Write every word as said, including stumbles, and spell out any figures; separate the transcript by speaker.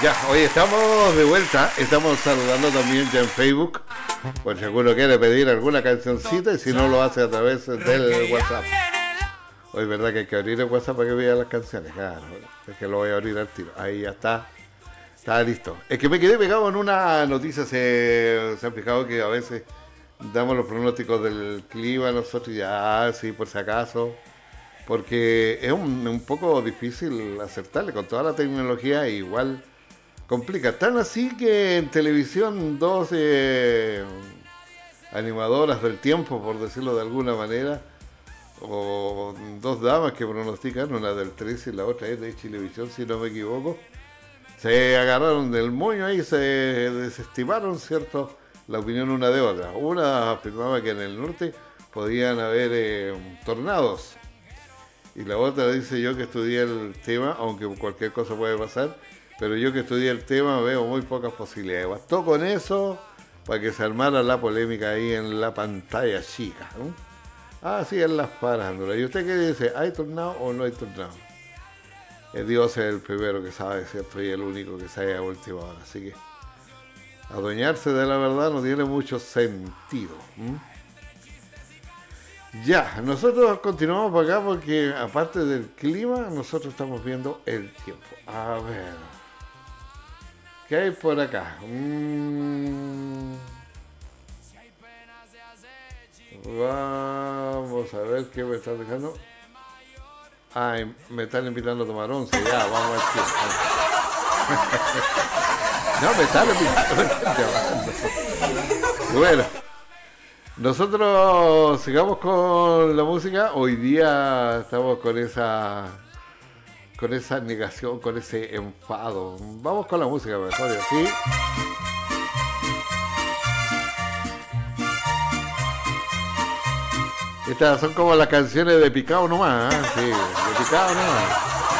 Speaker 1: Ya, hoy estamos de vuelta, estamos saludando también ya en Facebook, por si alguno quiere pedir alguna cancioncita y si no lo hace a través del WhatsApp. Hoy es verdad que hay que abrir el WhatsApp para que vea las canciones, claro, es que lo voy a abrir al tiro, ahí ya está, está listo. Es que me quedé pegado en una noticia, se, se han fijado que a veces damos los pronósticos del clima nosotros ya, sí, por si acaso, porque es un, un poco difícil acertarle con toda la tecnología, igual complica, tan así que en televisión dos eh, animadoras del tiempo, por decirlo de alguna manera, o dos damas que pronostican, una del trece y la otra es de Chilevisión, si no me equivoco, se agarraron del moño ahí, se desestimaron, ¿cierto?, la opinión una de otra. Una afirmaba que en el norte podían haber eh, tornados, y la otra dice: yo que estudié el tema, aunque cualquier cosa puede pasar, pero yo que estudié el tema veo muy pocas posibilidades. Bastó con eso para que se armara la polémica ahí en la pantalla chica, ¿no? Así es las farándulas. ¿Y usted qué dice? ¿Hay tornado o no hay tornado? El Dios es el primero que sabe, ¿cierto? Y el único que sabe a última hora. Así que adueñarse de la verdad no tiene mucho sentido. ¿Mm? Ya, nosotros continuamos por acá porque aparte del clima, nosotros estamos viendo el tiempo. A ver... ¿qué hay por acá? Mm. Vamos a ver qué me están dejando. Ay, me están invitando a tomar once. Ya, vamos a ver qué. No, me están invitando. Bueno, nosotros sigamos con la música. Hoy día estamos con esa... con esa negación, con ese enfado. Vamos con la música mejor, ¿sí? Estas son como las canciones de Picao nomás, ¿eh? Sí, de Picao nomás.